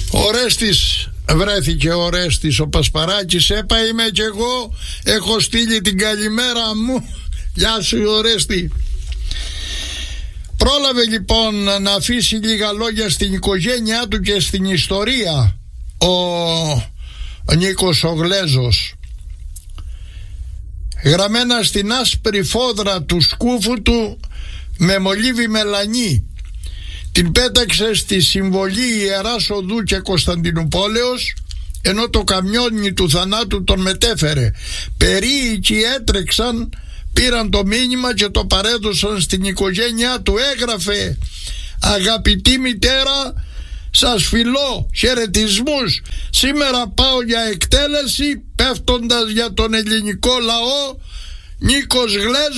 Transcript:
Ο Ορέστης βρέθηκε, ο Ορέστης ο Πασπαράκης. Έπα είμαι κι εγώ, έχω στείλει την καλημέρα μου. Γεια σου Ορέστη. Πρόλαβε λοιπόν να αφήσει λίγα λόγια στην οικογένειά του και στην ιστορία ο Νίκος ο Γλέζος, γραμμένα στην άσπρη φόδρα του σκούφου του με μολύβι μελανί. Την πέταξε στη Συμβολή Ιεράς Οδού και Κωνσταντινουπόλεως, ενώ το καμιόνι του θανάτου τον μετέφερε. Περίοικοι έτρεξαν, πήραν το μήνυμα και το παρέδωσαν στην οικογένειά του. Έγραφε: αγαπητή μητέρα, σας φιλώ, χαιρετισμούς. Σήμερα πάω για εκτέλεση, πέφτοντας για τον ελληνικό λαό. Νίκος Γλέζος.